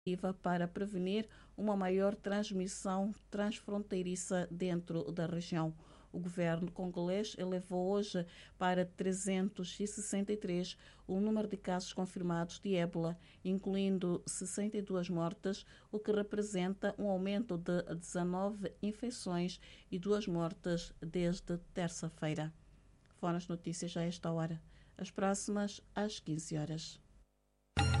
para prevenir uma maior transmissão transfronteiriça dentro da região. O governo congolês elevou hoje para 363 o número de casos confirmados de ébola, incluindo 62 mortes, o que representa um aumento de 19 infecções e 2 mortes desde terça-feira. Foram as notícias a esta hora. As próximas às 15 horas.